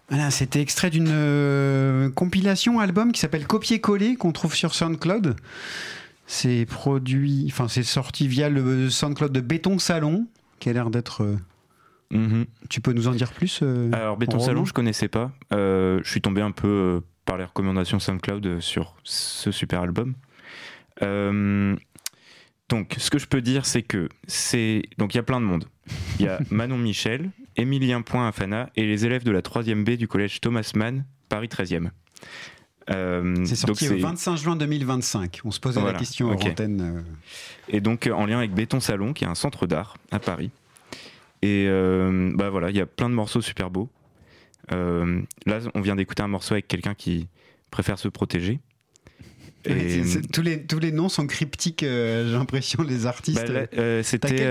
Voilà, c'était extrait d'une compilation album qui s'appelle Copier-coller qu'on trouve sur SoundCloud. C'est sorti via le SoundCloud de Béton Salon, qui a l'air d'être. Tu peux nous en dire plus Alors Béton Salon, je connaissais pas. Je suis tombé un peu par les recommandations SoundCloud sur ce super album. Donc, ce que je peux dire, c'est que donc il y a plein de monde. Il y a Manon Michel, Émilien Point-Afana et les élèves de la 3e B du collège Thomas Mann, Paris 13e. C'est sorti le 25 juin 2025. On se posait la question hors antenne. Et donc, en lien avec Béton Salon, qui est un centre d'art à Paris. Et voilà, il y a plein de morceaux super beaux. Là, on vient d'écouter un morceau avec quelqu'un qui préfère se protéger. Et tous les noms sont cryptiques, j'ai l'impression, les artistes. C'était